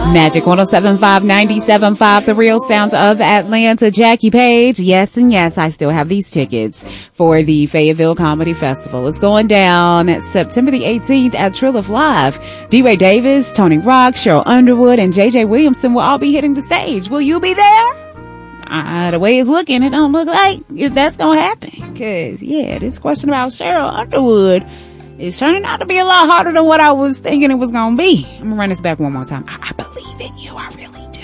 Magic 107.5, 97.5, the real sound of Atlanta. Jackie Page. Yes, and yes, I still have these tickets for the Fayetteville Comedy Festival. It's going down September the 18th at Trilliff Live. D-Ray Davis, Tony Rock, Cheryl Underwood, and J.J. Williamson will all be hitting the stage. Will you be there? The way it's looking, it don't look like that's gonna happen. Cause yeah, this question about Cheryl Underwood is turning out to be a lot harder than what I was thinking it was gonna be. I'm gonna run this back one more time. I believe in you. I really do.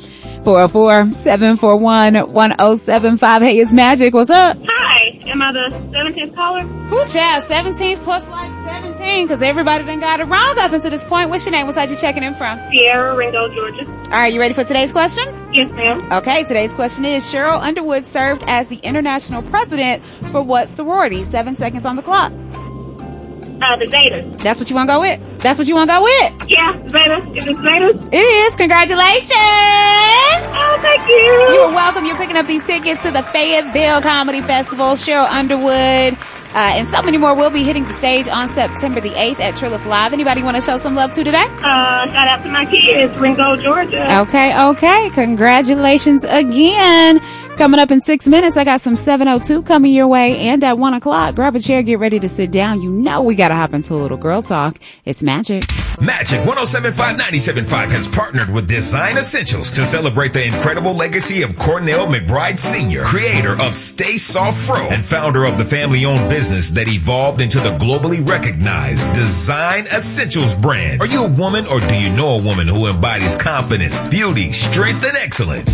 404-741-1075. Hey, it's Magic. What's up? Hi. Am I the 17th caller? Who child? 17th plus like 17? Cause everybody done got it wrong up until this point. What's your name? What side you checking in from? Sierra, Ringo, Georgia. Alright, you ready for today's question? Yes, ma'am. Okay, today's question is, Cheryl Underwood served as the international president for what sorority? 7 seconds on the clock. The Zetas. That's what you want to go with? That's what you want to go with? Yeah, Zetas. Is it Zetas? It is. Congratulations. Oh, thank you. You are welcome. You're picking up these tickets to the Fayetteville Comedy Festival. Cheryl Underwood, and so many more will be hitting the stage on September the 8th at Trilliff Live. Anybody want to show some love to today? Shout out to my kids, Ringo, Georgia. Okay. Congratulations again. Coming up in 6 minutes, I got some 702 coming your way, and at 1 o'clock, grab a chair, get ready to sit down. You know we gotta hop into a little girl talk. It's Magic. Magic 107.5, 97.5 has partnered with Design Essentials to celebrate the incredible legacy of Cornell McBride Sr., creator of Stay Soft Fro and founder of the family-owned business that evolved into the globally recognized Design Essentials brand. Are you a woman or do you know a woman who embodies confidence, beauty, strength, and excellence?